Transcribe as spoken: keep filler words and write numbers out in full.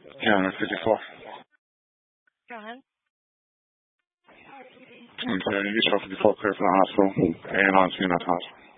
Counter fifty-four. Go ahead. I'm sorry, you saw fifty-four clear for the hospital and on scene at the hospital.